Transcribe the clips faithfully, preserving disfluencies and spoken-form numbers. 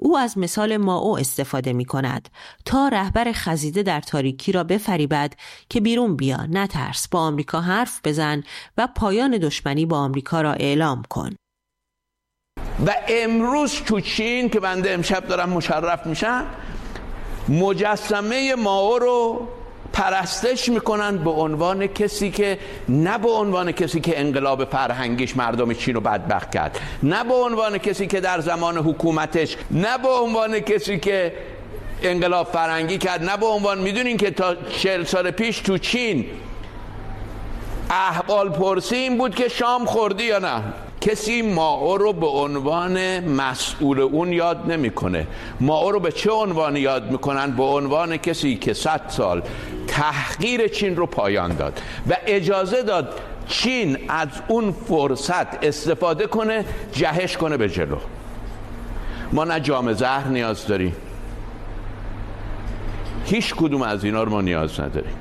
او از مثال مائو استفاده می کند تا رهبر خزیده در تاریکی را بفریبد که بیرون بیا، نترس، با آمریکا حرف بزن و پایان دشمنی با آمریکا را اعلام کن. و امروز تو چین که بنده امشب دارم مشرف میشم، مجسمه مائو رو پرستش میکنن به عنوان کسی که نه به عنوان کسی که انقلاب فرهنگیش مردم چین رو بدبخت کرد، نه به عنوان کسی که در زمان حکومتش، نه به عنوان کسی که انقلاب فرهنگی کرد، نه به عنوان، میدونین که تا چهل سال پیش تو چین احوال پرسی این بود که شام خوردی یا نه. کسی مائو رو به عنوان مسئول اون یاد نمیکنه. مائو رو به چه عنوان یاد میکنن؟ به عنوان کسی که صد سال تحقیر چین رو پایان داد و اجازه داد چین از اون فرصت استفاده کنه، جهش کنه به جلو. ما نه جام زهر نیاز داریم، هیچ کدوم از اینا رو ما نیاز نداریم.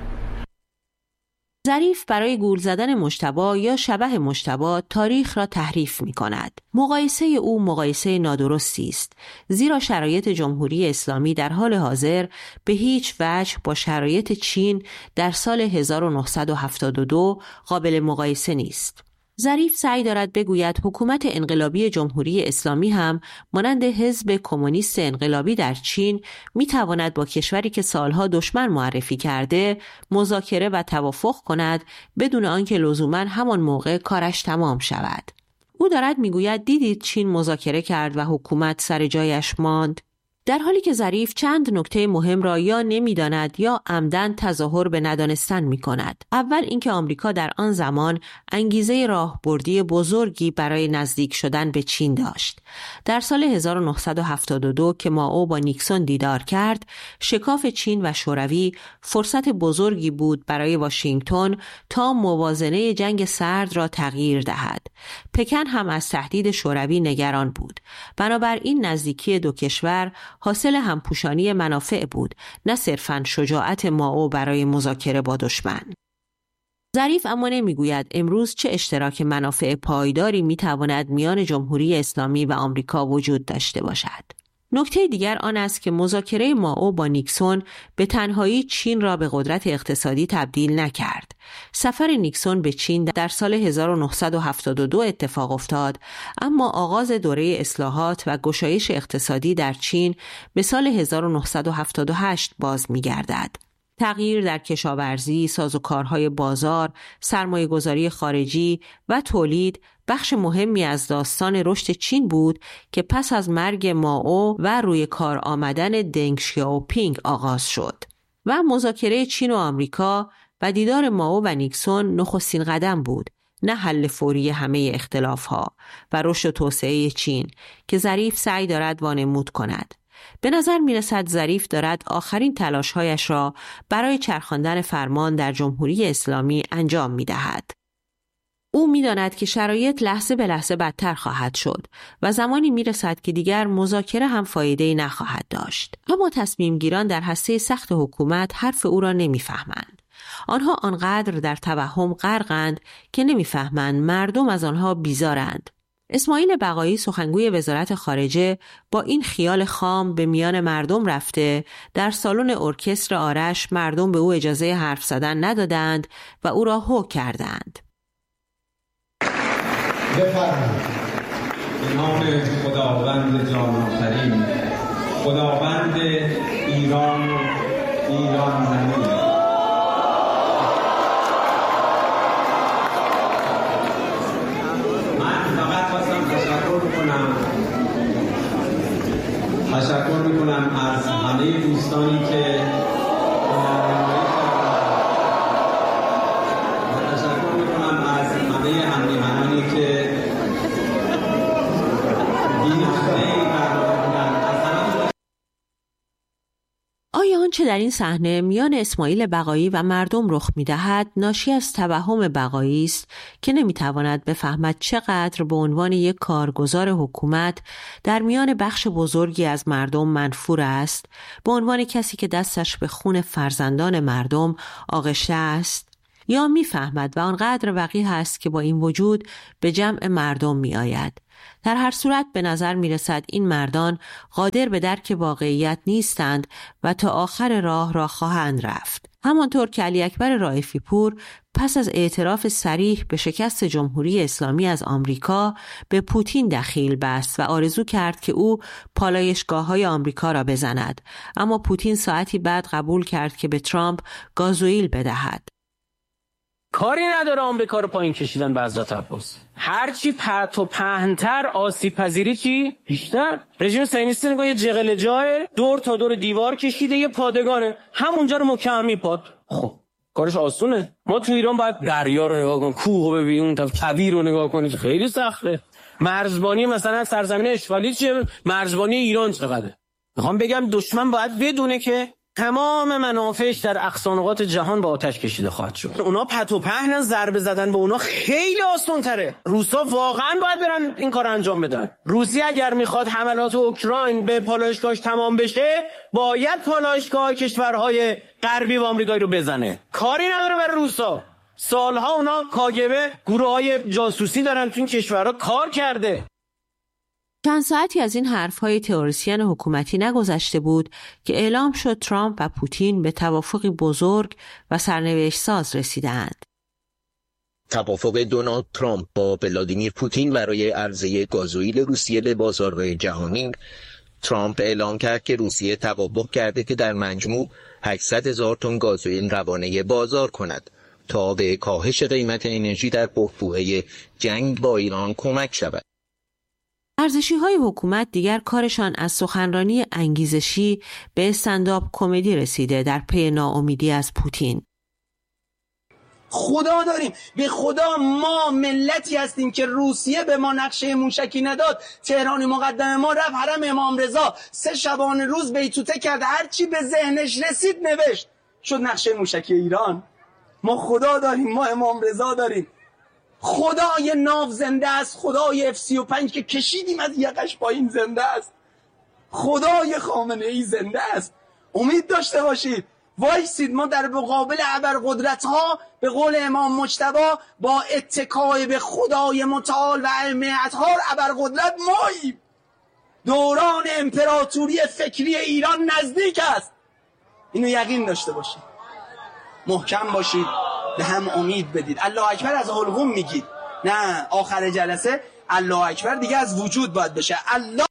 ظریف برای گول زدن مجتبی یا شبح مجتبی تاریخ را تحریف می کند. مقایسه او مقایسه نادرستی است، زیرا شرایط جمهوری اسلامی در حال حاضر به هیچ وجه با شرایط چین در سال هزار و نهصد و هفتاد و دو قابل مقایسه نیست. ظریف سعی دارد بگوید حکومت انقلابی جمهوری اسلامی هم مانند حزب کمونیست انقلابی در چین می تواند با کشوری که سالها دشمن معرفی کرده مذاکره و توافق کند بدون آنکه لزوما همان موقع کارش تمام شود. او دارد میگوید دیدید چین مذاکره کرد و حکومت سر جایش ماند، در حالی که ظریف چند نکته مهم را یا نمی‌داند یا عمدن تظاهر به ندانستن می‌کند. اول اینکه آمریکا در آن زمان انگیزه راهبردی بزرگی برای نزدیک شدن به چین داشت. در سال هزار و نهصد و هفتاد و دو که مائو با نیکسون دیدار کرد، شکاف چین و شوروی فرصت بزرگی بود برای واشنگتن تا موازنه جنگ سرد را تغییر دهد. پکن هم از تهدید شوروی نگران بود. بنابراین نزدیکی دو کشور حاصل همپوشانی منافع بود، نه صرفاً شجاعت مائو برای مذاکره با دشمن. ظریف اما نمیگوید امروز چه اشتراک منافع پایداری میتواند میان جمهوری اسلامی و آمریکا وجود داشته باشد. نکته دیگر آن است که مذاکره مائو با نیکسون به تنهایی چین را به قدرت اقتصادی تبدیل نکرد. سفر نیکسون به چین در سال هزار و نهصد و هفتاد و دو اتفاق افتاد، اما آغاز دوره اصلاحات و گشایش اقتصادی در چین به سال هزار و نهصد و هفتاد و هشت باز می‌گردد. تغییر در کشاورزی، سازوکارهای بازار، سرمایه‌گذاری خارجی و تولید بخش مهمی از داستان رشد چین بود که پس از مرگ مائو و روی کار آمدن دنگ شیائوپینگ آغاز شد و مذاکره چین و آمریکا و دیدار مائو و نیکسون نخستین قدم بود، نه حل فوری همه اختلافها و رشد و توسعه چین که ظریف سعی دارد وانمود کند. به نظر می رسد ظریف دارد آخرین تلاش‌هایش را برای چرخاندن فرمان در جمهوری اسلامی انجام می دهد. او می داند که شرایط لحظه به لحظه بدتر خواهد شد و زمانی می رسد که دیگر مذاکره هم فایده‌ای نخواهد داشت. اما تصمیم گیران در هسته سخت حکومت حرف او را نمی فهمند. آنها آنقدر در توهم غرقند که نمی فهمند مردم از آنها بیزارند. اسماعیل بقایی سخنگوی وزارت خارجه با این خیال خام به میان مردم رفته در سالن ارکستر آرش مردم به او اجازه حرف زدن ندادند و او را هو کردند. بفرمایید. به نام خداوند جان آفرین، خداوند ایران و ایران زمین. تشکر میکنم از همه دوستانی که تشکر میکنم از همه همراهانی که آیا آنچه در این صحنه میان اسماعیل بقایی و مردم رخ می‌دهد ناشی از توهم بقایی است که نمی‌تواند بفهمد چقدر به عنوان یک کارگزار حکومت در میان بخش بزرگی از مردم منفور است، به عنوان کسی که دستش به خون فرزندان مردم آغشته است؟ یا می‌فهمد و آنقدر وقیح است که با این وجود به جمع مردم می‌آید در هر صورت به نظر می رسد این مردان قادر به درک واقعیت نیستند و تا آخر راه را خواهند رفت. همانطور که علی اکبر رائفی پور پس از اعتراف صریح به شکست جمهوری اسلامی از آمریکا به پوتین دخیل بست و آرزو کرد که او پالایشگاه‌های آمریکا را بزند، اما پوتین ساعتی بعد قبول کرد که به ترامپ گازوئیل بدهد. کاری نداره آمریکا رو پایین کشیدن به حضرت عباس. هرچی پرت و پهن‌تر آسیب پذیری چی بیشتر. رژیم صهیونیستی نگاه یه جغل جای دور تا دور دیوار کشیده، یه پادگانه، همونجا رو محکم میپاد. خب کارش آسونه. ما تو ایران باید دریا رو نگاه کنیم، کوه رو ببینیم، تا کویر رو نگاه کنیم، خیلی سخته. مرزبانی مثلا سرزمین اشغالی چیه؟ مرزبانی ایران چقدره؟ میخوام بگم دشمن باید بدونه که تمام منافعش در اقصانقاط جهان با آتش کشیده خواهد شد. اونا پت و پهنن، ضربه زدن به اونا خیلی آسان تره. روسا واقعا باید برن این کار انجام بدن. روسیه اگر میخواد حملات اوکراین به پالایشگاهش تمام بشه، باید پالایشگاه کشورهای غربی و آمریکایی رو بزنه. کاری نداره برای روسا. سالها اونا کاگبه گروه‌های جاسوسی دارن تو این کشورها کار کرده. چند ساعتی از این حرفهای تئوریسین حکومتی نگذشته بود که اعلام شد ترامپ و پوتین به توافقی بزرگ و سرنوشت ساز رسیدند. توافق دونالد ترامپ با ولادیمیر پوتین برای عرضه گازوئیل روسیه به بازار جهانی. ترامپ اعلام کرد که روسیه توافق کرده که در مجموع هشتصد هزار تن گازوئیل روانه بازار کند تا به کاهش قیمت انرژی در بحبوحه جنگ با ایران کمک شود. ارزشی‌های حکومت دیگر کارشان از سخنرانی انگیزشی به استندآپ کمدی رسیده در پی ناامیدی از پوتین. خدا داریم، به خدا ما ملتی هستیم که روسیه به ما نقشه موشکی نداد. تهران مقدم ما رفت حرم امام رضا، سه شبانه روز بیتوته کرد، هر چی به ذهنش رسید نوشت، شد نقشه موشکی ایران. ما خدا داریم، ما امام رضا داریم. خدای ناو زنده است، خدای اف سی و پنج که کشیدیم از یقش پایین زنده است، خدای خامنه ای زنده است. امید داشته باشید، وایسید، ما در مقابل ابرقدرت ها به قول امام مجتبی با اتکای به خدای متعال و المعتهار ابرقدرت ماییم. دوران امپراتوری فکری ایران نزدیک است، اینو یقین داشته باشید. محکم باشید، به هم امید بدید. الله اکبر از حلقوم میگید، نه آخر جلسه الله اکبر دیگه از وجود باید بشه. الله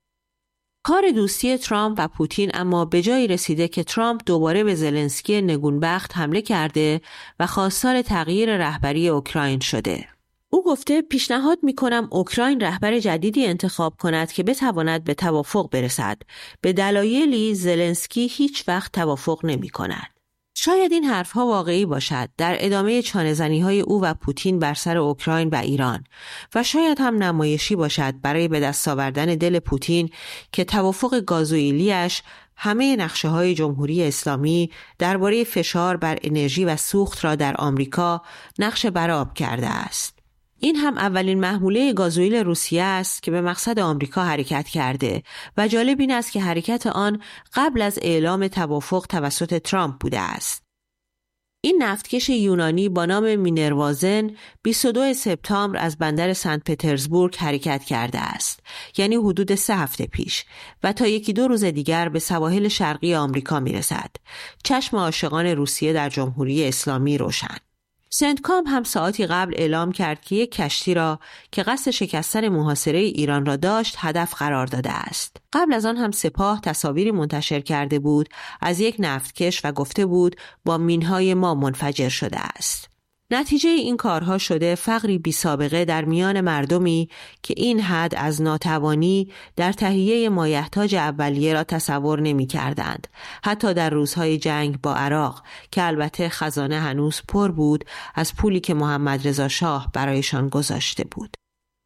کار دوستی ترامپ و پوتین اما به جایی رسیده که ترامپ دوباره به زلنسکی نگونبخت حمله کرده و خواستار تغییر رهبری اوکراین شده. او گفته پیشنهاد می‌کنم اوکراین رهبر جدیدی انتخاب کند که بتواند به توافق برسد. به دلایلی زلنسکی هیچ وقت توافق نمی‌کند. شاید این حرفها واقعی باشد در ادامه چانه‌زنی‌های او و پوتین بر سر اوکراین و ایران، و شاید هم نمایشی باشد برای به دست آوردن دل پوتین که توافق گازوئیلی‌اش همه نقشه‌های جمهوری اسلامی درباره فشار بر انرژی و سوخت را در آمریکا نقش برآب کرده است. این هم اولین محموله گازوئیل روسیه است که به مقصد آمریکا حرکت کرده و جالب این است که حرکت آن قبل از اعلام توافق توسط ترامپ بوده است. این نفتکش یونانی با نام مینروازن بیست و دو سپتامبر از بندر سنت پترزبورگ حرکت کرده است، یعنی حدود سه هفته پیش، و تا یکی دو روز دیگر به سواحل شرقی آمریکا میرسد. چشم عاشقان روسیه در جمهوری اسلامی روشن. سنتکام هم ساعتی قبل اعلام کرد که یک کشتی را که قصد شکستن محاصره ایران را داشت هدف قرار داده است. قبل از آن هم سپاه تصاویری منتشر کرده بود از یک نفتکش و گفته بود با مینهای ما منفجر شده است. نتیجه این کارها شده فقری بی سابقه در میان مردمی که این حد از ناتوانی در تهیه مایحتاج اولیه را تصور نمی کردند. حتی در روزهای جنگ با عراق که البته خزانه هنوز پر بود از پولی که محمد رضا شاه برایشان گذاشته بود.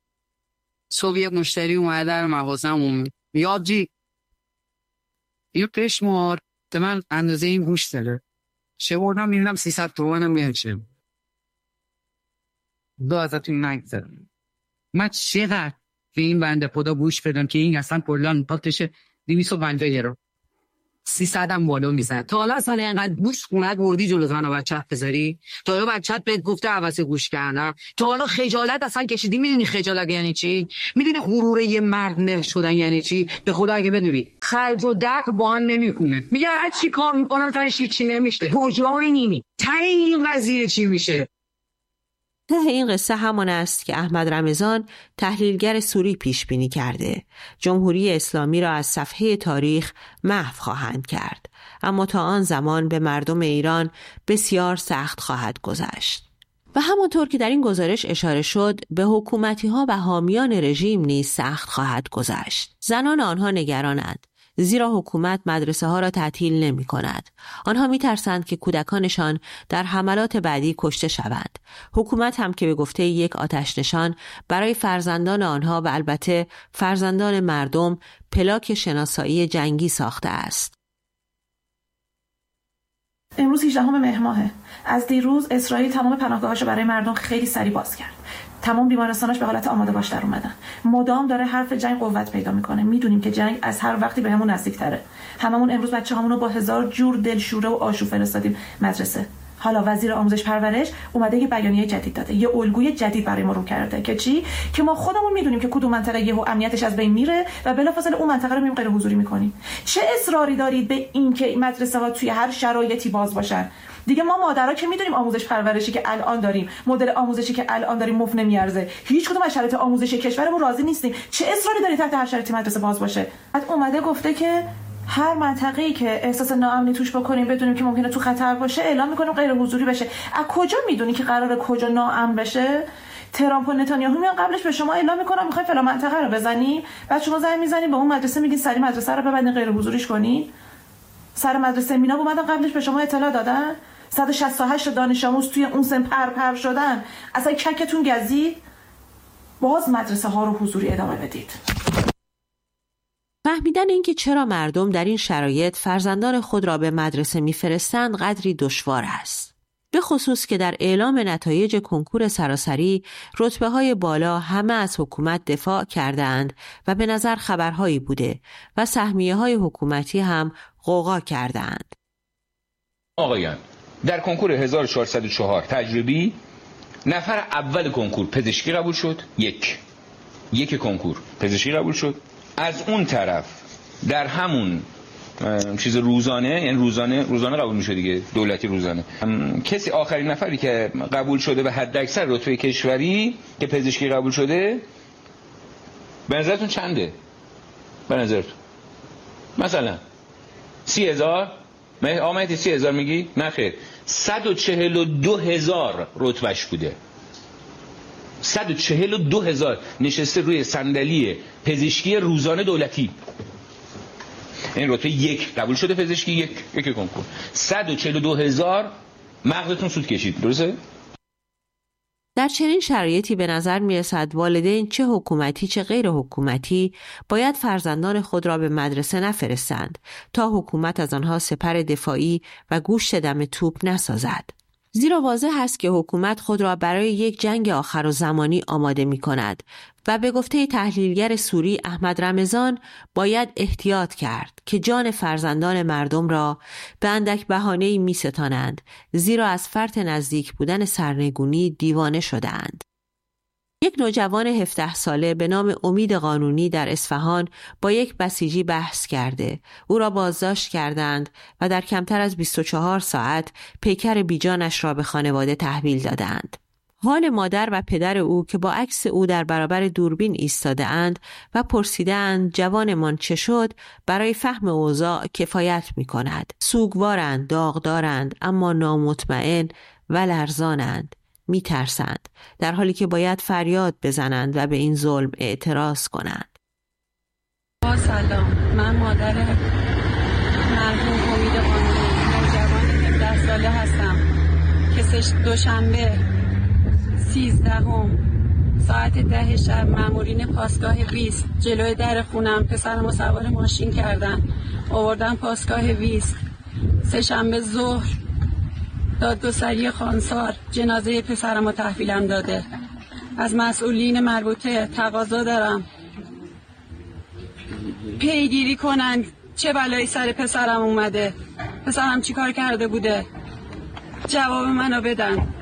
صبح یک مشتری اومده در مغازه‌مون، میاد جی یه پشمار به من اندازه این گوش داره، چه بردم میبینم سیصد تومنم میشه. دو ازتون نگذارم. من چقدر به این بنده خدا گوش بدم که این اصلا کلان پاتشه دویست و پنجاه یورو. سیصد هم بالا میزن. تا حالا اصلا اینقدر گوش خونت بردی جلو زن و بچت بذاری؟ تا حالا بچت بهت گفته عوض گوش کردم؟ تا حالا خجالت اصلا کشیدی؟ میدونی خجالت یعنی چی؟ میدونی غرور یه مرد نه شدن یعنی چی؟ به خدا اگه بدونی خرج و درک با هم نمیخونه. میگه هر چی کار میکنم تاش چی نمیشه. کجای نیمی؟ ته این قضیه چی میشه؟ ته این قصه همان است که احمد رمضان تحلیلگر سوری پیش بینی کرده. جمهوری اسلامی را از صفحه تاریخ محو خواهند کرد، اما تا آن زمان به مردم ایران بسیار سخت خواهد گذشت. و همانطور که در این گزارش اشاره شد، به حکومتی ها و حامیان رژیم نیز سخت خواهد گذشت. زنان آنها نگرانند، زیرا حکومت مدرسه ها را تعطیل نمی کند. آنها می ترسند که کودکانشان در حملات بعدی کشته شوند. حکومت هم که به گفته یک آتش نشان برای فرزندان آنها و البته فرزندان مردم پلاک شناسایی جنگی ساخته است. امروز هجدهم مهر ماهه. از دیروز اسرائیل تمام پناهگاهاشو برای مردم خیلی سریع باز کرد. تمام بیمارستاناش به حالت آماده باش در اومدن. مدام داره حرف جنگ قوت پیدا میکنه. میدونیم که جنگ از هر وقتی بهمون نزدیک‌تره. هممون امروز بچه‌هامون رو با هزار جور دلشوره و آشوب فرستادیم مدرسه. حالا وزیر آموزش پرورش اومده یه بیانیه جدید داده، یه الگوی جدید برای ما رو کرده که چی؟ که ما خودمون میدونیم که کدوم منطقه یهو امنیتش از بین میره و بلافاصله اون منطقه رو مییم غیر حضوری میکنیم. چه اصراری دارید به این که مدرسه ها توی هر شرایطی باز باشن؟ دیگه ما مادرها که میدونیم آموزش پرورشی که الان داریم، مدل آموزشی که الان داریم مفت نمیارزه. هیچ کدوم از شرایط آموزشی کشورمون راضی نیستیم. چه اصراری دارید تحت هر شرایطی مدرسه باز باشه؟ بعد اومده گفته که هر منطقه‌ای که احساس ناامنی توش بکنیم، بدونیم که ممکنه تو خطر باشه، اعلام می‌کنیم غیر حضوری بشه. از کجا میدونی که قراره کجا ناامن بشه؟ ترامپ و نتانیاهو میان قبلش به شما اعلام میکنن میخواین فلان منطقه رو بزنی، بعد شما زنگ میزنید به اون مدرسه میگین سری مدرسه رو ببندین غیر حضوریش کنین. سر مدرسه مینا اومدن قبلش به شما اطلاع دادن؟ صد و شصت و هشت دانش آموز توی اون سن پر پر شدن، اصلا ککتون گزید. باز مدرسه ها رو حضوری ادامه بدید. فهمیدن اینکه چرا مردم در این شرایط فرزندان خود را به مدرسه میفرستند قدری دشوار است. به خصوص که در اعلام نتایج کنکور سراسری رتبه های بالا همه از حکومت دفاع کردند و به نظر خبرهایی بوده و سهمیه های حکومتی هم غوغا کردند. آقایان، در کنکور هزار و چهارصد و چهار تجربی نفر اول کنکور پزشکی قبول شد. یک یک کنکور پزشکی قبول شد. از اون طرف در همون چیز روزانه، یعنی روزانه روزانه قبول میشه دیگه، دولتی روزانه، کسی آخرین نفری که قبول شده به حد اکثر رتبه کشوری که پزشکی قبول شده، به نظرتون چنده؟ به نظرتون مثلا سی هزار؟ آمدی سی هزار میگی؟ نه خیر، صد و چهل و دو هزار رتبهش بوده. صد و چهل و دو هزار نشسته روی صندلی پزشکی روزانه دولتی. این رتبه یک قبول شده پزشکی، یک یک کنکور. صد و چهل و دو هزار مغزتون سود کشید، درسته؟ در چنین شرایطی به نظر می رسد والدین چه حکومتی چه غیر حکومتی باید فرزندان خود را به مدرسه نفرستند تا حکومت از آنها سپر دفاعی و گوشت دم توپ نسازد. زیرا واضح است که حکومت خود را برای یک جنگ آخر و زمانی آماده می کند و به گفته تحلیلگر سوری احمد رمضان باید احتیاط کرد که جان فرزندان مردم را به اندک بهانه‌ای می ستانند، زیرا از فرط نزدیک بودن سرنگونی دیوانه شدند. یک نوجوان هفده ساله به نام امید قانونی در اصفهان با یک بسیجی بحث کرده. او را بازداشت کردند و در کمتر از بیست و چهار ساعت پیکر بیجانش را به خانواده تحویل دادند. حال مادر و پدر او که با عکس او در برابر دوربین ایستاده اند و پرسیدند جوانمان چه شد، برای فهم اوضاع کفایت می کند. سوگوارند، داغدارند، اما نامطمئن و لرزانند. می ترسند، در حالی که باید فریاد بزنند و به این ظلم اعتراض کنند. با سلام، من مادر مرحوم امید قانونی، نوجوان هفده ساله هستم که دوشنبه سیزدهم ساعت ده شب مامورین پاسگاه ویست جلوی در خونم پسرمو سوار ماشین کردن آوردن پاسگاه ویست. سه شنبه ظهر دادگستری خانسار جنازه پسرمو تحویلم داده. از مسئولین مربوطه تقاضا دارم پیگیری کنند چه بلایی سر پسرم اومده؟ پسرم چی کار کرده بوده؟ جواب منو بدن.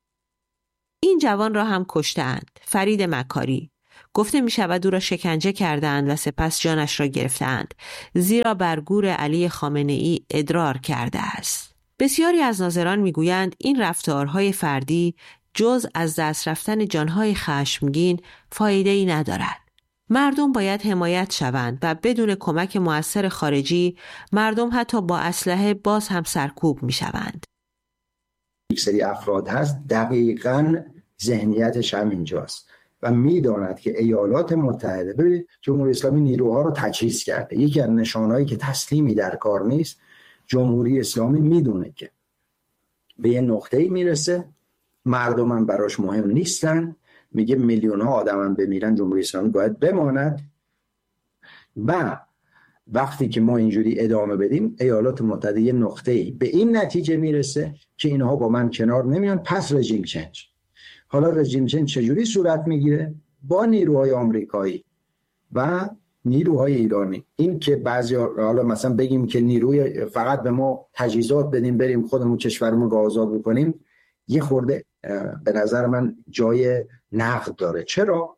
این جوان را هم کشتند. فرید مکاری. گفته می شود او را شکنجه کردند و سپس جانش را گرفتند، زیرا بر گور علی خامنه ای ادرار کرده است. بسیاری از ناظران می گویند این رفتارهای فردی جز از دست رفتن جانهای خشمگین فایده‌ای ندارد. مردم باید حمایت شوند و بدون کمک مؤثر خارجی مردم حتی با اسلحه باز هم سرکوب می شوند. یک سری افراد هست دقیقاً ذهنیتش هم اینجاست و میداند که ایالات متحده، ببینید جمهوری اسلامی نیروها رو تجهیز کرده. یکی از نشانهایی که تسلیمی در کار نیست، جمهوری اسلامی میدونه که به یه نقطه‌ای میرسه مردم هم براش مهم نیستن، میگه میلیون ها آدم هم بمیرن جمهوری اسلامی باید بماند و وقتی که ما اینجوری ادامه بدیم ایالات متحده یه نقطه‌ای به این نتیجه میرسه که اینها با من کنار نمیان، پس رژیم چنج. حالا رژیم چنج چجوری صورت میگیره؟ با نیروهای آمریکایی و نیروهای ایرانی. این که بعضی حالا مثلا بگیم که نیروی فقط به ما تجهیزات بدیم بریم خودمون کشورمون رو آزاد بکنیم، یه خورده به نظر من جای نقد داره. چرا؟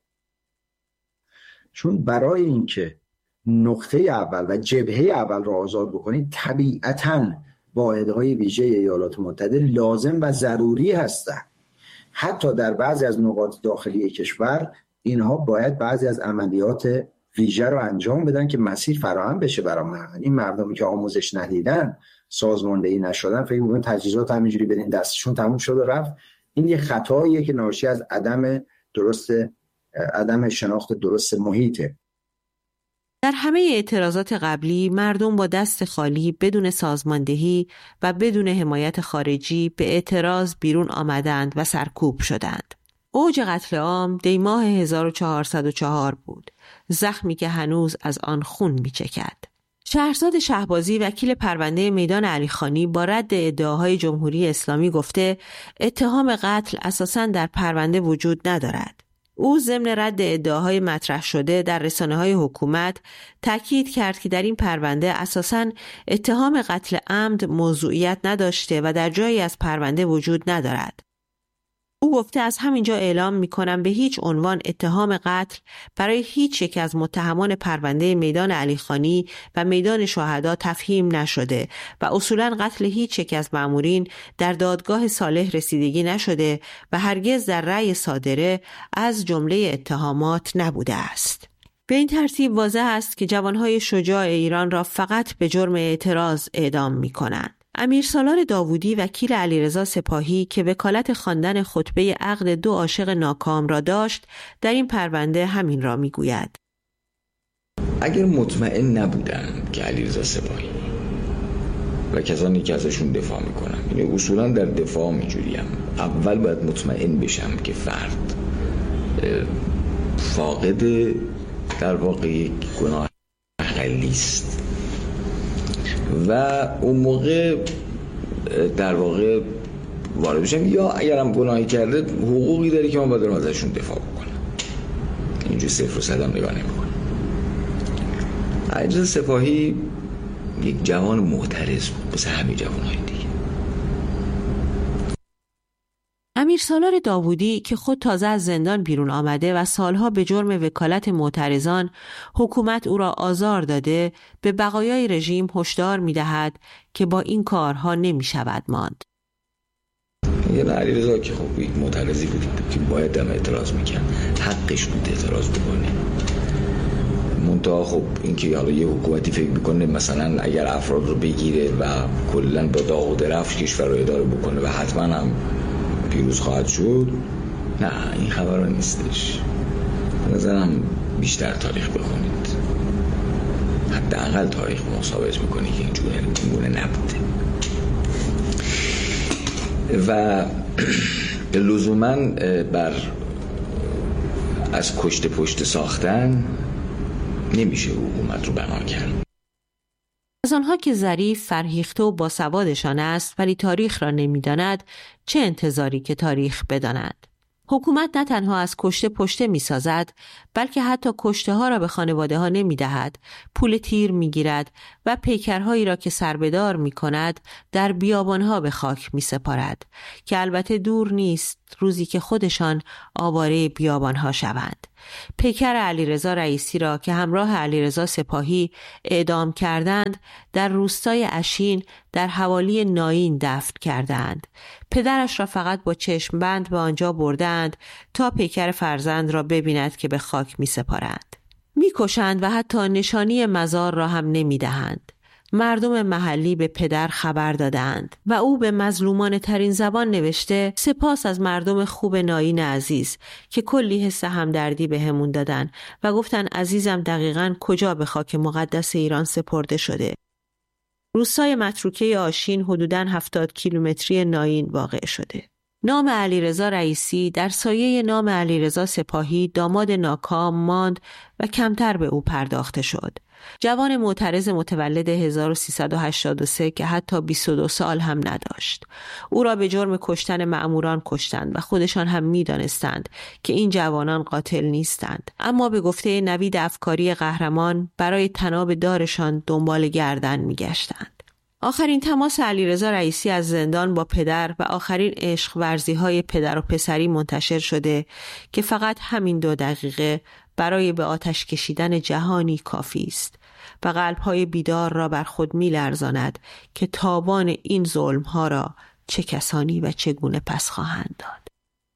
چون برای اینکه نقطه اول و جبهه اول رو آزاد بکنید طبیعتاً واحدهای ویژه ایالات متحده لازم و ضروری هستند. حتی در بعضی از نقاط داخلی کشور اینها باید بعضی از عملیات ویژه رو انجام بدن که مسیر فراهم بشه برای مردم. این مردمی که آموزش ندیدن، سازماندهی نشدن، فکر می‌کنن تجهیزات همینجوری بدین دستشون تموم شد و رفت. این یه خطاییه که ناشی از عدم درست عدم شناخت درست محیطه. در همه اعتراضات قبلی مردم با دست خالی بدون سازماندهی و بدون حمایت خارجی به اعتراض بیرون آمدند و سرکوب شدند. اوج قتل عام دی ماه هزار و چهارصد و چهار بود، زخمی که هنوز از آن خون می‌چکد. شهرزاد شهبازی وکیل پرونده میدان علیخانی با رد ادعاهای جمهوری اسلامی گفته اتهام قتل اساساً در پرونده وجود ندارد. او ضمن رد ادعاهای مطرح شده در رسانه‌های حکومت تاکید کرد که در این پرونده اساساً اتهام قتل عمد موضوعیت نداشته و در جایی از پرونده وجود ندارد. او گفته از همینجا اعلام می‌کنم به هیچ عنوان اتهام قتل برای هیچ یک از متهمان پرونده میدان علیخانی و میدان شهدا تفهیم نشده و اصولاً قتل هیچ یک از مأمورین در دادگاه صالح رسیدگی نشده و هرگز در رأی صادره از جمله اتهامات نبوده است. به این ترتیب واضح است که جوانهای شجاع ایران را فقط به جرم اعتراض اعدام می‌کنند. امیرسالار داوودی وکیل علیرضا سپاهی که وکالت خواندن خطبه عقد دو عاشق ناکام را داشت در این پرونده همین را میگوید. اگر مطمئن نبودم که علیرضا سپاهی و کسانی که ازشون دفاع میکنم، یعنی اصولا در دفاع میجوریم، اول باید مطمئن بشم که فرد فاقد در واقع یک گناه اقلی است و اون موقع در واقع وارد بشم، یا اگرم گناهی کرده حقوقی داره که من باید ازشون دفاع بکنم. اینجور صفر و صدم نگاه نمی‌کنم. علیرضا سپاهی یک جوان معترض بود مثل همه جوان‌های دیگه. امیرسالار داوودی که خود تازه از زندان بیرون آمده و سالها به جرم وکالت معترضان حکومت او را آزار داده، به بقایای رژیم هشدار می‌دهد که با این کارها نمی‌شود ماند. یه علیرضا که خب یک معترضی بود که باید هم اعتراض می‌کرد، حقش بود اعتراض بکنه. منتها خب اینکه حالا یه حکومتی فکر می‌کنه مثلا اگر افراد رو بگیره و کلاً با داغ و درفش کشور رو اداره بکنه و حتما هم پیروز خواهد شد، نه این خبر ها نیستش. نظرم بیشتر تاریخ بخونید، حداقل تاریخ ما ثابت میکنه که اینجوره اینگونه نبوده و لزوما بر از کشت پشت ساختن نمیشه حکومت رو بنا کرد. از آنها که ظریف، فرهیخته و باسوادشان است ولی تاریخ را نمیداند، چه انتظاری که تاریخ بداند؟ حکومت نه تنها از کشته پشته می سازد، بلکه حتی کشته ها را به خانواده ها نمی دهد، پول تیر می گیرد و پیکرهایی را که سربدار می کند در بیابان ها به خاک می سپارد که البته دور نیست روزی که خودشان آواره بیابان ها شوند. پیکر علیرضا رئیسی را که همراه علیرضا سپاهی اعدام کردند در روستای اشین در حوالی ناین دفن کردند. پدرش را فقط با چشم بند به آنجا بردند تا پیکر فرزند را ببیند که به خاک می سپارند. می کشند و حتی نشانی مزار را هم نمی دهند. مردم محلی به پدر خبر دادند و او به مظلومان ترین زبان نوشته: سپاس از مردم خوب ناین عزیز که کلی حس همدردی به همون دادن و گفتن عزیزم دقیقاً کجا به خاک مقدس ایران سپرده شده. روستای متروکه آشین حدوداً هفتاد کیلومتری ناین واقع شده. نام علیرضا رئیسی در سایه نام علیرضا سپاهی داماد ناکام ماند و کمتر به او پرداخته شد. جوان معترض متولد هزار و سیصد و هشتاد و سه که حتی بیست و دو سال هم نداشت. او را به جرم کشتن مأموران کشتند و خودشان هم می دانستند که این جوانان قاتل نیستند، اما به گفته نوید افکاری قهرمان برای تناب دارشان دنبال گردن می گشتند. آخرین تماس علیرضا رئیسی از زندان با پدر و آخرین عشق ورزی های پدر و پسری منتشر شده که فقط همین دو دقیقه برای به آتش کشیدن جهانی کافی است و قلب‌های بیدار را بر خود می‌لرزاند که تاوان این ظلم‌ها را چه کسانی و چگونه پس خواهند داد.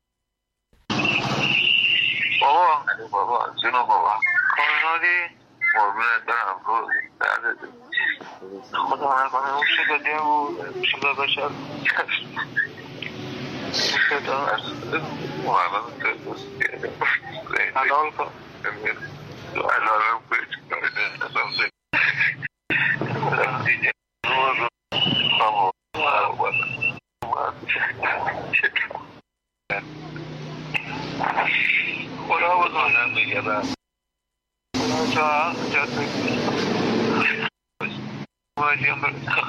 بابا بابا جون بابا کارنادی قربونت برم رو درد خدا نکنه اون شده بود شده باشم شده باشم محمد تردوست حلال کن حلالم بچ کنه دیگه رو رو خدا بزنم میگه خدا جا جا واجیم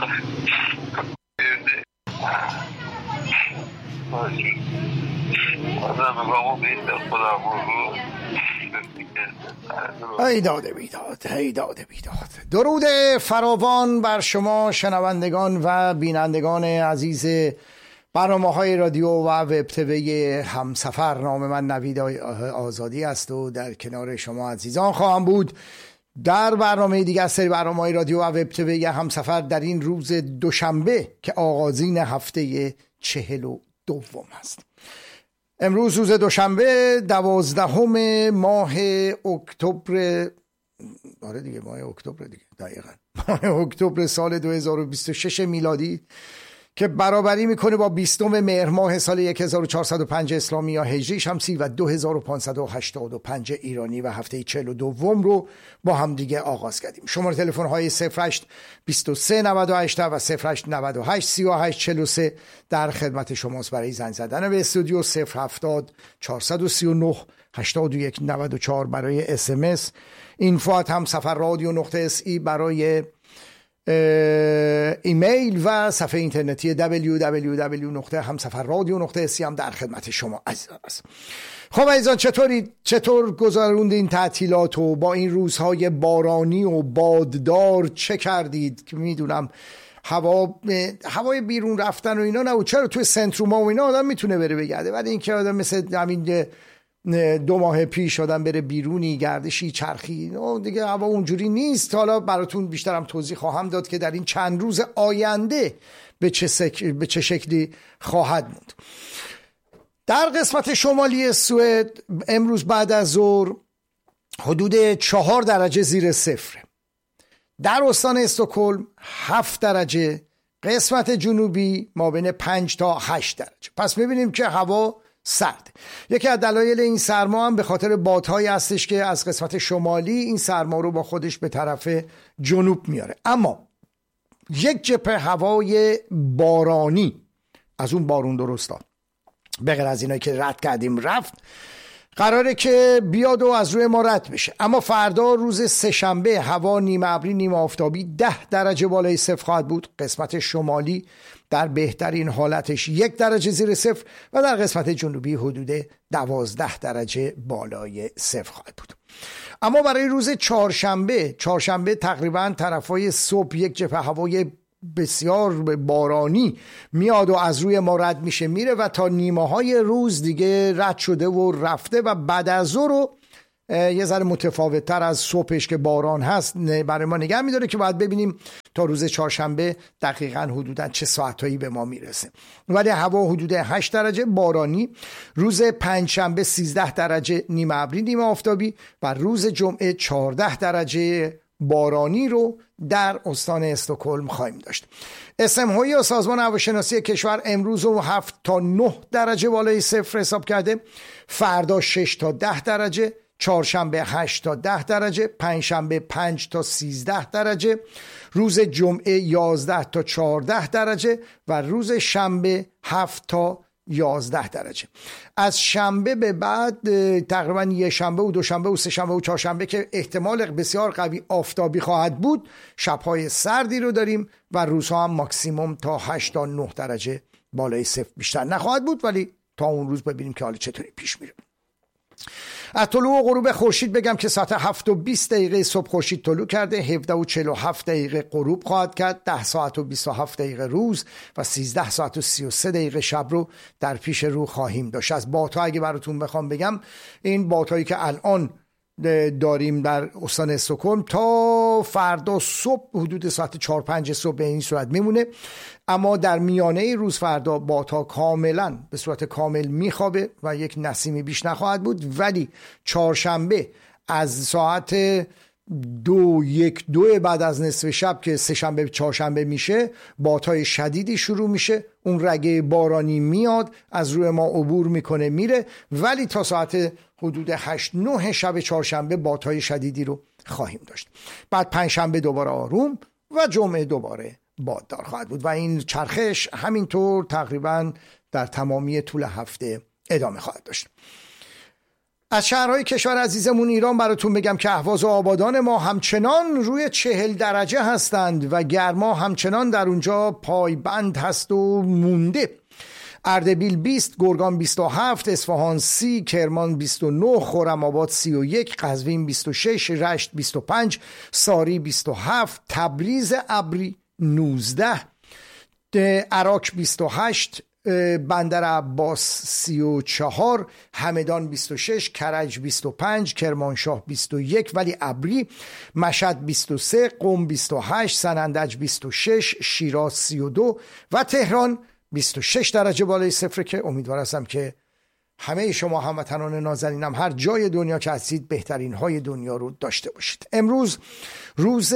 ای داده بیداد، ای داده بیداد. درود فراوان بر شما شنوندگان و بینندگان عزیز برنامه های رادیو و وب تیوی همسفر. نام من نوید آزادی است و در کنار شما عزیزان خواهم بود در برنامه دیگه از سری برنامه های رادیو و وب تیوی همسفر در این روز دوشنبه که آغازین هفته چهل و دوم است. امروز روز دوشنبه دوازدهم ماه اکتبر، آره دیگه ماه اکتبر دیگه دقیقاً ماه اکتبر سال دو هزار و بیست و شش میلادی که برابری میکنه با بیستم مهر ماه سال هزار و چهارصد و پنج اسلامی یا هجری شمسی و دو هزار و پانصد و هشتاد و پنج ایرانی و هفته چهل و دوم رو با هم دیگه آغاز کردیم. شماره تلفن های صفر هشت بیست و سه نود و هشت و صفر هشت نود و هشت سی و هشت چهل و سه در خدمت شماست برای زنگ زدن به استودیو. صفر هفتاد چهارصد و سی و نه هشتاد و یک نود و چهار برای اس ام اس. اینفو ات همسفر رادیو نقطه اس ای برای ایمیل و صفحه اینترنتی دبلیو دبلیو دبلیو نقطه همسفر رادیو نقطه اس ای هم در خدمت شما عزیزان است. خب عزیزان چطوری چطور گذروند این تعطیلات و با این روزهای بارانی و باددار چه کردید؟ که میدونم هوا هوای بیرون رفتن و اینا نه، چرا توی سنتروم و اینا آدم میتونه بره بگرده، ولی اینکه آدم مثل همین دو ماه پیش آدم بره بیرونی گردشی چرخی دیگه هوا اونجوری نیست. حالا براتون بیشترم توضیح خواهم داد که در این چند روز آینده به چه, سک... به چه شکلی خواهد موند. در قسمت شمالی سوئد امروز بعد از ظهر حدود چهار درجه زیر صفر، در استان استکهلم هفت درجه، قسمت جنوبی ما بین پنج تا هشت درجه. پس میبینیم که هوا سرد. یکی از دلایل این سرما هم به خاطر بادهایی هستش که از قسمت شمالی این سرما رو با خودش به طرف جنوب میاره. اما یک جبهه هوای بارانی از اون بارون درستا به غیر از اینایی که رد کردیم رفت قراره که بیاد و از روی ما رد بشه. اما فردا روز سه‌شنبه هوا نیمه ابری نیمه آفتابی ده درجه بالای صفر خواهد بود. قسمت شمالی در بهترین حالتش یک درجه زیر صفر و در قسمت جنوبی حدود دوازده درجه بالای صفر خواهد بود. اما برای روز چهارشنبه چهارشنبه تقریبا طرفای صبح یک جبهه هوای بسیار بارانی میاد و از روی ما رد میشه میره و تا نیمه های روز دیگه رد شده و رفته و بعد از ظهر رو یه ذره متفاوت تر از صبحش که باران هست برای ما نگه میداره که باید ببینیم تا روز چهارشنبه دقیقاً حدوداً چه ساعتایی به ما میرسه. ولی هوا حدود هشت درجه بارانی، روز پنجشنبه سیزده درجه نیمه ابری نیمه آفتابی و روز جمعه چهارده درجه بارانی رو در استان استکهلم خواهیم داشت. اسمهایی یا سازمان هواشناسی کشور امروز رو هفت تا نه درجه بالای صفر حساب کرده، فردا شش تا ده درجه، چهارشنبه هشت تا ده درجه، پنجشنبه پنج تا سیزده درجه، روز جمعه یازده تا چهارده درجه و روز شنبه هفت تا یازده درجه. از شنبه به بعد تقریبا یه شنبه و دوشنبه و سه شنبه و چهارشنبه که احتمال بسیار قوی آفتابی خواهد بود، شبهای سردی رو داریم و روزها هم ماکسیموم تا هشت تا نه درجه بالای صفر بیشتر نخواهد بود، ولی تا اون روز ببینیم که حالا چطوری پیش میره. از طلوع و غروب خورشید بگم که ساعت هفت و بیست دقیقه صبح خورشید طلوع کرده، هفده و چهل و هفت دقیقه غروب خواهد کرد، ده ساعت و بیست و هفت دقیقه روز و سیزده ساعت و سی و سه دقیقه شب رو در پیش رو خواهیم داشت. از بادها اگه براتون بخوام بگم، این بادهایی که الان داریم در استان استکهلم تا فردا صبح حدود ساعت چهار پنج صبح به این صورت میمونه، اما در میانه روز فردا بادها کاملا به صورت کامل میخوابه و یک نسیمی بیش نخواهد بود. ولی چهارشنبه از ساعت دو یک دو بعد از نصف شب که سه شنبه چهارشنبه میشه، بادهای شدیدی شروع میشه، اون رگه بارانی میاد از روی ما عبور میکنه میره، ولی تا ساعت حدود هشت نه شب چهارشنبه بادهای شدیدی رو خواهیم داشت. بعد پنجشنبه دوباره آروم و جمعه دوباره باددار خواهد بود و این چرخش همینطور تقریبا در تمامی طول هفته ادامه خواهد داشت. از شهرهای کشور عزیزمون ایران براتون بگم که اهواز و آبادان ما همچنان روی چهل درجه هستند و گرما همچنان در اونجا پایبند هست و مونده. اردبیل بیست، گرگان بیست و هفت، اصفهان سی، کرمان بیست و نه، خرم‌آباد سی و یک، قزوین بیست و شش، رشت بیست و پنج، ساری بیست و هفت، تبریز ابری نوزده، عراق بیست و هشت، بندر عباس سی و چهار، همدان بیست و شش، کرج بیست و پنج، کرمانشاه بیست و یک ولی ابری، مشهد بیست و سه، قم بیست و هشت، سنندج بیست و شش، شیراز سی و دو و تهران بیست و شش درجه بالای صفر که امیدوار هستم که همه شما هموطنان نازنینم هر جای دنیا که هستید بهترین های دنیا رو داشته باشید. امروز روز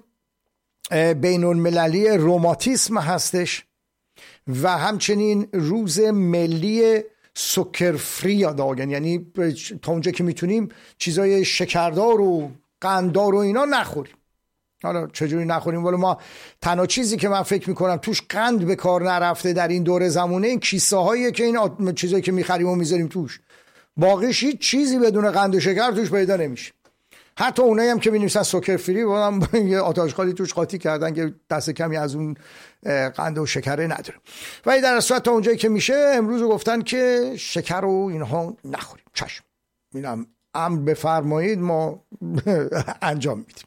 بین المللی روماتیسم هستش و همچنین روز ملی سکر فری یادآگن، یعنی تا اونجا که میتونیم چیزای شکردار و قنددار و اینا نخوریم. حالا چجوری نخوریم؟ ولی ما تنها چیزی که من فکر میکنم توش قند به کار نرفته در این دوره زمونه این کیسه هاییه که این چیزایی که میخریم و میذاریم توش، باقیش هیچ چیزی بدون قند و شکر توش پیدا نمیشه. حتی اونایی هم که می‌نویسن سکر فری هم یه آتش خالی توش قاطی کردن که دست کمی از اون قند و شکره نداره. ولی در اصل تا اونجایی که میشه امروز گفتن که شکر و اینها نخوریم. چشم، اینم امر بفرمایید، ما انجام میدیم.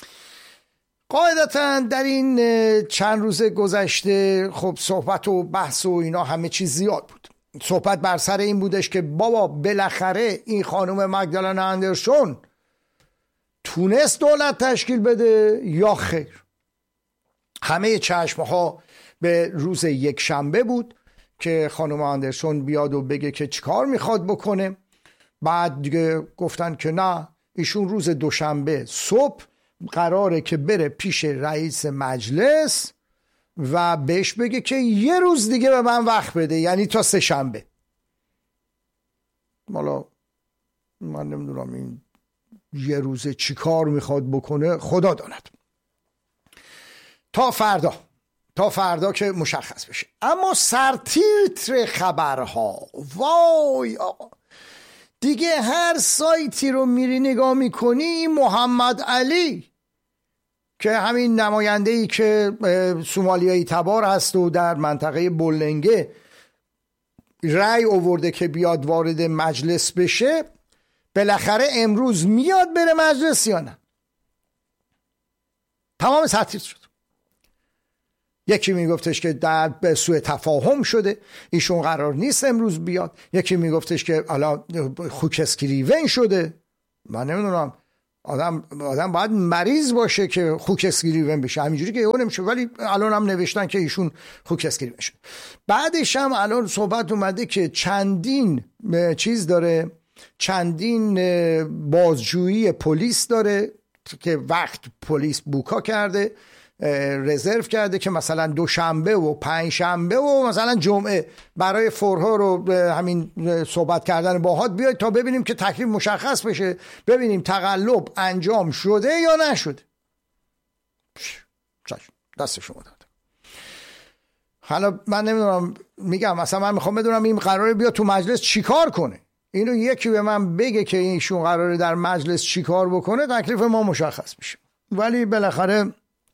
قاعدتا در این چند روز گذشته خب صحبت و بحث و اینا همه چیز زیاد بود. صحبت بر سر این بودش که بابا بالاخره این خانم مگدالنا اندرسون تونست دولت تشکیل بده یا خیر. همه چشمها به روز یک شنبه بود که خانم اندرسون بیاد و بگه که چیکار میخواد بکنه. بعد دیگه گفتن که نه، ایشون روز دوشنبه صبح قراره که بره پیش رئیس مجلس و بهش بگه که یه روز دیگه به من وقت بده، یعنی تا سه شنبه. حالا من نمیدونم این یه روزه چی کار میخواد بکنه، خدا داند. تا فردا تا فردا که مشخص بشه. اما سرتیتر خبرها، وای آقا، دیگه هر سایتی رو میری نگاه میکنی محمد علی که همین نماینده‌ای که سومالیایی تبار هست و در منطقه بولنگه رأی آورده که بیاد وارد مجلس بشه، بالاخره امروز میاد بره مجلس یا نه؟ تمام تعطیل شد. یکی میگفتش که در به سوء تفاهم شده، ایشون قرار نیست امروز بیاد. یکی میگفتش که حالا خوک اسکریون شده. من نمیدونم، آدم آدم باید مریض باشه که خوک اسکریون بشه، همینجوری که اون نمیشه. ولی الان هم نوشتن که ایشون خوک اسکریون شده. بعدش هم الان صحبت اومده که چندین چیز داره، چندین بازجویی پلیس داره که وقت پلیس بوکا کرده، رزرو کرده که مثلا دوشنبه و پنج شنبه و مثلا جمعه برای فورها رو همین صحبت کردن باهات بیاید تا ببینیم که تکلیف مشخص بشه، ببینیم تقلب انجام شده یا نشده. دست شما داد. حالا من نمیدونم، میگم مثلا من میخوام بدونم این قراره بیاد تو مجلس چیکار کنه. اینو یکی به من بگه که اینشون قراره در مجلس چیکار بکنه، تکلیف ما مشخص میشه. ولی بالاخره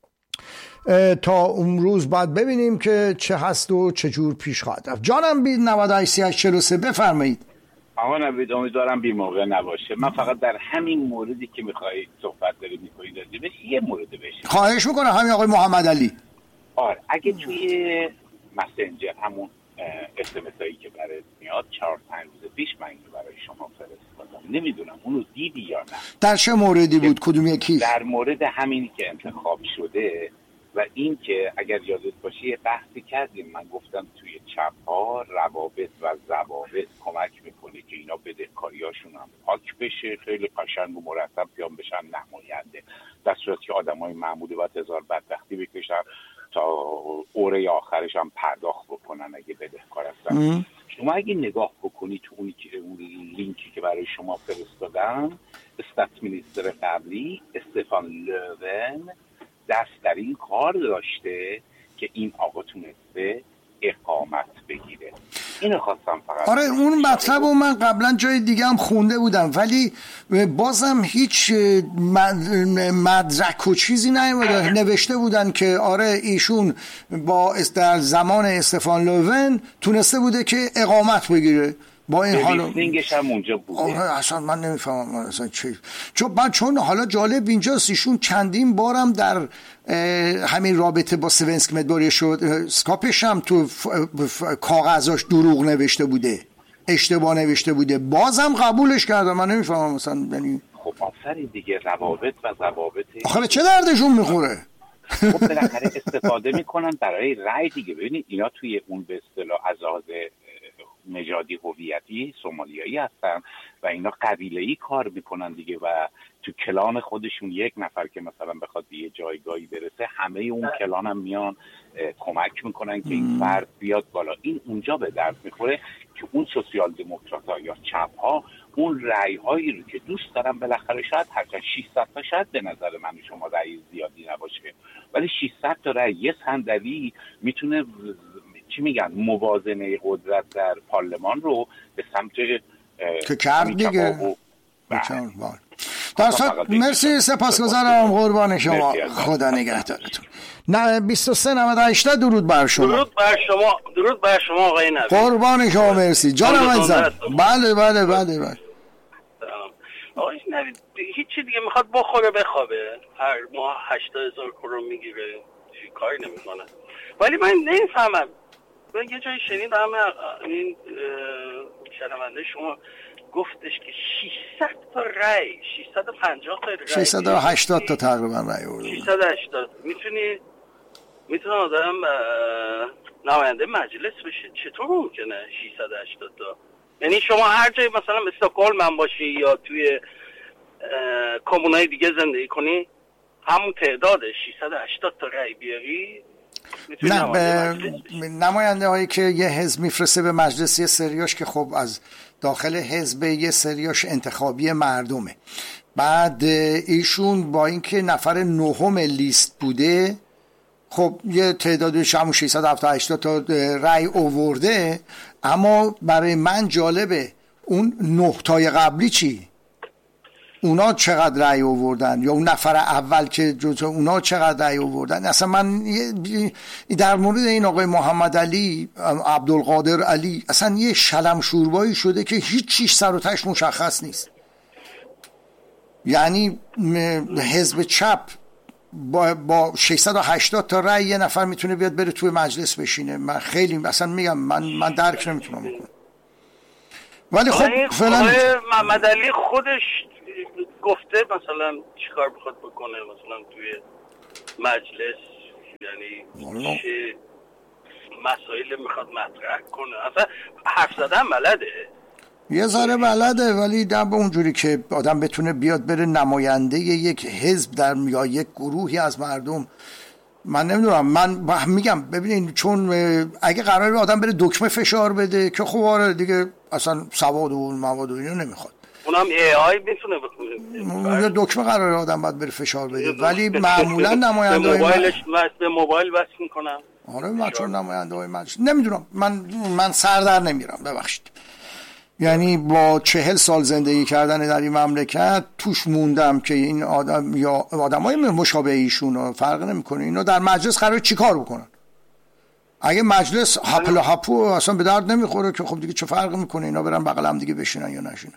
تا اون روز باید ببینیم که چه هست و چه جور پیش خواهد رفت. جانم بید نود و هشت سی و هشت چهل و سه بفرمایید. آقا نوید، امیدوارم بی موقع نباشه. من فقط در همین موردی که میخواهید صحبت دارید میکنید راجبش یه مورد بشه. خواهش میکنم همین آقای محمد علی. آره اگه توی مسنجر همون اس ام اس هایی که برات میاد چهار پنج روز پیش من اینو برای شما فرستادم، نمیدونم اونو دیدی یا نه. در چه موردی بود؟ کدوم یکی؟ در مورد همینی که انتخاب شده و این که اگر یادت باشه یه بحثی کردیم، من گفتم توی چپ ها روابط و ضوابط کمک میکنه که اینا بدهکاریاشون هم پاک بشه، خیلی قشنگ و مرتب بیان بشن نماینده، در صورتی که آدمای معمولی باید هزار بدبختی بکشن تا اوره آخرش هم پرداخت بکنن اگه بدهکار هستن. شما اگه نگاه بکنی تو اون لینکی که برای شما فرستادم، استات مینیستر قبلی استفان لوون دست در این کار داشته که این آقا تونسته اقامت بگیره. اینو خواستم فقط. آره اون مطلب رو من قبلا جای دیگه هم خونده بودم، ولی بازم هیچ مدرک و چیزی نیومده. نوشته بودن که آره ایشون با در زمان استفان لوون تونسته بوده که اقامت بگیره. با این حالا لیستینگش هم اونجا بوده. آره اصلا من نمیفهمم اصلا چی. چون من چون حالا جالب اینجاست ایشون چندین بارم در همین رابطه با سوینسک مدباری شد اسکاپش هم تو کاغذاش دروغ نوشته بوده، اشتباه نوشته بوده، بازم قبولش کردم. من نمیفهمم مثلا یعنی خب آفرین دیگه، روابط و ضوابط آخه چه دردشون میخوره؟ خب بالاخره استفاده میکنن برای رای دیگه. ببینید اینا توی اون به اصطلاح از لحاظ نژادی هویتی سومالیایی هستن و اینا قبیله‌ای کار میکنن دیگه و تو کلان خودشون یک نفر که مثلا بخواد به یه جایگاهی برسه، همه اون کلان هم میان کمک میکنن که این فرد بیاد بالا. این اونجا به درد میخوره که اون سوسیال دموکرات‌ها یا چپ ها اون رأی هایی رو که دوست دارن بالاخره شاید هرچند ششصد تا شاید به نظر من شما رأی زیادی نباشه، ولی ششصد تا رأی یه صندلی میتونه چی میگن موازنه قدرت در پارلمان رو به سمت که کرد دیگه. درسته. مرسی، سپاسگزارم، قربان شما، خدا نگهدارتون. نه بیست و سه نود و هشت درود بر شما. درود بر شما، درود بر شما آقای نوید. قربان شما، مرسی جانم عزیزم. بله بله بله بله. آقای نوید هیچی دیگه میخواد بخوره بخوابه، هر ماه هشتاد هزار کرون میگیره، کاری نمیکنه. ولی من نمیفهمم، من یه جایی شنیدم این شنونده شما گفتش که ششصد تا رأی، ششصد و پنجاه تا رأی، ششصد و هشتاد تا تقریبا رأی آورد. ششصد و هشتاد میتونی میتونه آدم نماینده مجلس بشه؟ چطور ممکنه ششصد و هشتاد تا؟ یعنی شما هر جایی مثلا استکهلم هم باشی یا توی کمونای دیگه زندگی کنی، همون تعداد ششصد و هشتاد تا رأی بیاری؟ نه به نماینده هایی که یه حزب میفرسته به مجلس، یه سریاش که خب از داخل حزب، یه سریاش انتخابی مردمه. بعد ایشون با اینکه نفر نهم لیست بوده، خب یه تعدادش همون ششصد و هفتاد تا تا رأی آورده. اما برای من جالبه اون نقطای قبلی چی؟ اونا چقدر رأی آوردن یا اون نفر اول که جزو اونا چقدر رأی آوردن؟ اصلا من در مورد این آقای محمد علی عبدالقادر علی اصلا یه شلم شوربایی شده که هیچ چیز سر و تهش مشخص نیست. یعنی حزب چپ با با ششصد و هشتاد تا رأی یه نفر میتونه بیاد بره توی مجلس بشینه. من خیلی اصلا میگم من من درک نمیتونم بکنم. ولی خب فعلا محمد علی خودش گفته مثلا چیکار بخواد بکنه مثلا توی مجلس، یعنی چه مسائل میخواد مطرح کنه، اصلا حرف زدن بلده، یه ذره بلده، ولی در به اونجوری که آدم بتونه بیاد بره نماینده یک حزب در یا یک گروهی از مردم، من نمیدونم. من میگم ببینین، چون اگه قراره آدم بره دکمه فشار بده که خب آره دیگه اصلا سواد و مواد و اینو نمیخواد، اونم ای آی میتونه بکنه، یه دکمه قراره آدم باید بره فشار بده، ولی معمولا نماینده موبایلش به موبایل وصل میکنم. آره من چون نماینده های مجلس نمیدونم، من من سر در نمیرم ببخشید. یعنی با چهل سال زندگی کردن در این مملکت توش موندم که این آدم یا آدمای مشابه ایشون فرق نمیکنه اینا در مجلس قراره چیکار بکنن. اگه مجلس هپل و هپو اصلا به درد نمیخوره که خب دیگه چه فرق میکنه اینا برن بغل هم دیگه بشینن یا نشینن.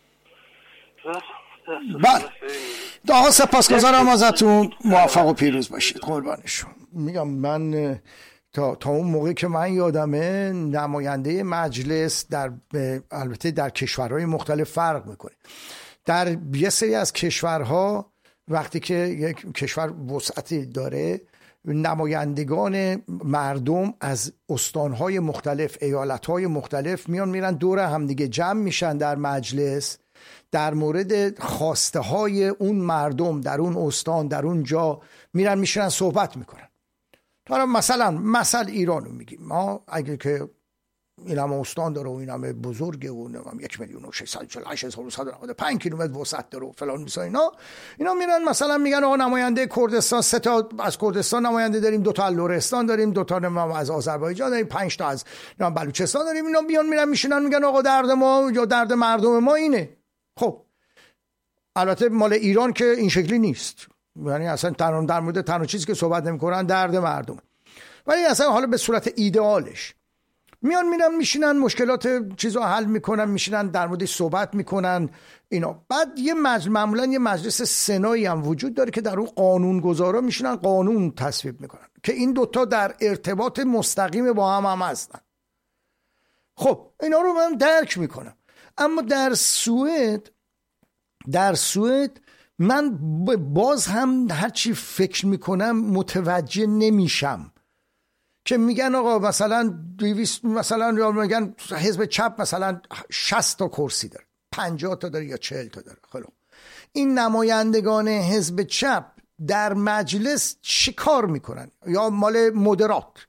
بله آقا سپاسگزارم ازتون، موفق و پیروز باشید. قربانشون. میگم من تا تا اون موقع که من یادمه نماینده مجلس در البته در کشورهای مختلف فرق میکنه. در یه سری از کشورها وقتی که یک کشور وسعتی داره، نمایندگان مردم از استانهای مختلف، ایالتهای مختلف میان میرن دور همدیگه جمع میشن در مجلس، در مورد خواسته های اون مردم در اون استان در اون جا میرن میشنن صحبت میکنن. تا مثلا مثلا ایرانو میگیم، ما اگه که این همه استان داره و این همه بزرگه و نمیم یک میلیون و ششصد و چهل و هشت هزار و صد و نود و پنج کیلومتر وسعت داره و فلان میسا اینا اینا میرن مثلا میگن آقا نماینده کردستان سه تا از کردستان نماینده داریم، دو تا از لرستان داریم، دو تا از آذربایجان داریم، پنج تا از بلوچستان داریم. اینا میان میرن میشینن میگن آقا درد ما یا درد مردم ما اینه. خب البته مال ایران که این شکلی نیست، یعنی اصلا تنها در مورد تنها چیزی که صحبت نمی‌کنن درد مردم، ولی اصلا حالا به صورت ایدئالش میان میرن میشینن مشکلات چیزا حل میکنن، میشینن در موردش صحبت میکنن اینا. بعد یه مجلس، معمولا یه مجلس سنایی هم وجود داره که در اون قانونگذارا میشینن قانون تصویب میکنن که این دوتا در ارتباط مستقیم با هم هم هستن. خب اینا رو من درک میکنم. اما در سوئد در سوئد من باز هم هرچی فکر میکنم متوجه نمیشم که میگن آقا مثلا دویست مثلا یا میگن حزب چپ مثلا شصت تا کرسی داره، پنجاه تا داره یا چهل تا داره. خب این نمایندگان حزب چپ در مجلس چی کار میکنن؟ یا مال مدرات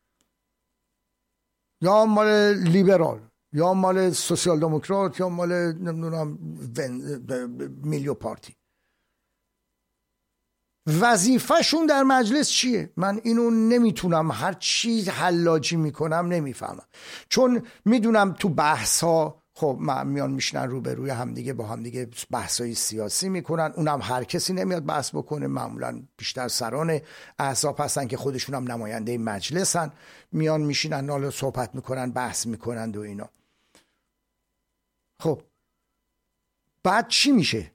یا مال لیبرال یا مال سوسیال دموکرات یا مال نمیدونم میلیو پارتی، وظیفه‌شون در مجلس چیه؟ من اینو نمیتونم، هر چی حلاجی میکنم نمیفهمم، چون میدونم تو بحث ها خب میان میشنن روبروی همدیگه با همدیگه بحثای سیاسی میکنن، اونم هر کسی نمیاد بحث بکنه، معمولا بیشتر سران احزاب هستن که خودشون هم نماینده مجلسن، میان میشینن حالا صحبت میکنن بحث میکنن و اینا. خب بعد چی میشه؟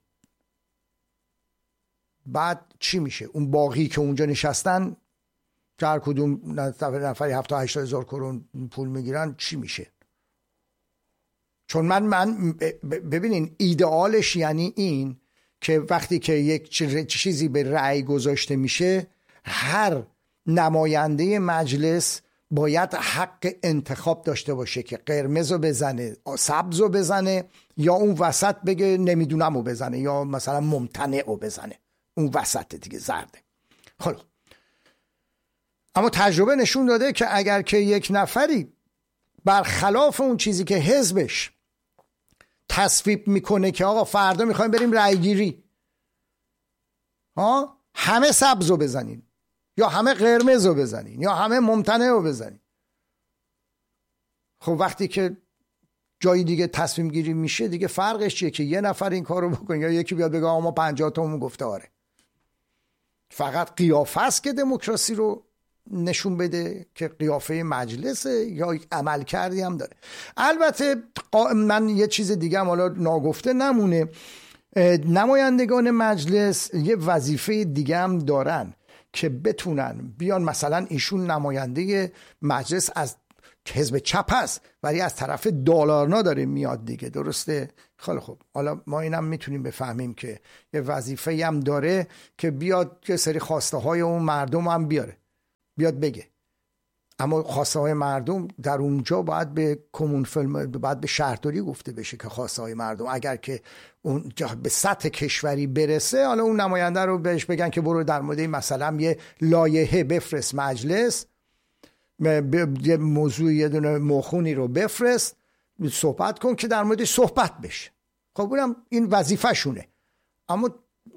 بعد چی میشه؟ اون باقی که اونجا نشستن که هر کدوم نفری هفت تا هشت هزار کرون پول میگیرن چی میشه؟ چون من من ببینین ایدئالش یعنی این که وقتی که یک چیزی به رأی گذاشته میشه، هر نماینده مجلس باید حق انتخاب داشته باشه که قرمزو بزنه، سبزو بزنه، یا اون وسط بگه نمیدونمو بزنه، یا مثلا ممتنعو بزنه، اون وسط دیگه زرده. خب اما تجربه نشون داده که اگر که یک نفری برخلاف اون چیزی که حزبش تصویب میکنه که آقا فردا میخوایم بریم رای گیری، ها همه سبزو بزنین یا همه قرمزو بزنین یا همه ممتنعو بزنین، خب وقتی که جای دیگه تصمیم گیری میشه دیگه فرقش چیه که یه نفر این کارو بکنه یا یکی بیاد بگه ما پنجاه تامون گفته آره. فقط قیافه است که دموکراسی رو نشون بده که قیافه مجلسه یا عمل کردی هم داره. البته من یه چیز دیگه هم حالا ناگفته نمونه، نمایندگان مجلس یه وظیفه دیگه هم دارن که بتونن بیان، مثلا ایشون نماینده مجلس از حزب چپ هست ولی از طرف دالارنا داره میاد دیگه، درسته؟ خیلی خوب، حالا ما اینم میتونیم بفهمیم که یه وظیفه هم داره که بیاد که سری خواسته های اون مردم هم بیاره، بیاد بگه. اما خواسته های مردم در اونجا باید به کمون فیلم، باید به شهرداری گفته بشه که خواسته های مردم اگر که اون به سطح کشوری برسه، حالا اون نماینده رو بهش بگن که برو در مورد مثلا یه لایحه بفرست مجلس، یه موضوع یه دونه موخونی رو بفرست صحبت کن که در مورد صحبت بشه. خب اونم این وظیفه شونه. اما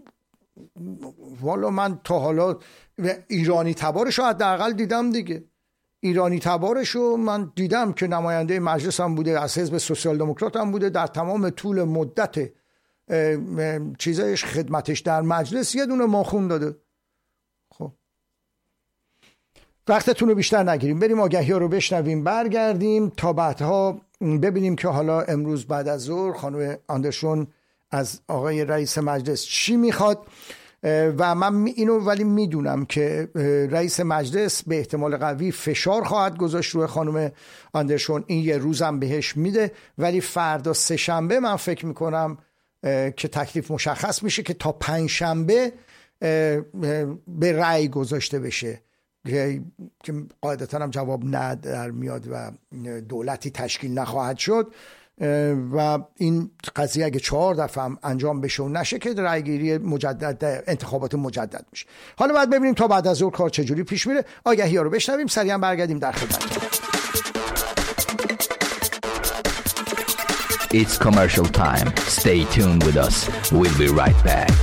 والا من تا حالا ایرانی تبارش رو حداقل دیدم دیگه، ایرانی تبارش رو من دیدم که نماینده مجلس هم بوده، از حزب سوسیال دموکرات هم بوده، در تمام طول مدت چیزایش خدمتش در مجلس یه دونه ماخون داده. خب وقتتون رو بیشتر نگیریم، بریم آگهی ها رو بشنویم، برگردیم تا بعدها ببینیم که حالا امروز بعد از ظهر خانم آندرسون از آقای رئیس مجلس چی میخواد. و من اینو ولی میدونم که رئیس مجلس به احتمال قوی فشار خواهد گذاشت روی خانم آندرسون، این یه روزم بهش میده، ولی فردا سه شنبه من فکر میکنم که تکلیف مشخص میشه که تا پنج شنبه به رأی گذاشته بشه که قاعدتا هم جواب نه در میاد و دولتی تشکیل نخواهد شد و این قضیه اگه چهار دفعه هم انجام بشه و نشه که رأیگیری مجدد، انتخابات مجدد میشه. حالا باید ببینیم تا بعد از ظهر کار چجوری پیش میره. آگهی ها رو بشنویم، سریعا برگردیم در خدمت. It's commercial time. Stay tuned with us. We'll be right back.